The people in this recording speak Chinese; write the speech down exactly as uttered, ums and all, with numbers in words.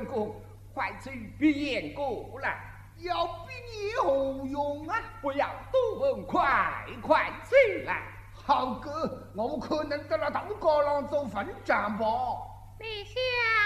公公，快去闭眼过来。 要比你何用啊？ 不要多问，快快起来。 好哥，我们可能到了东高廊做分站吧。 陛下。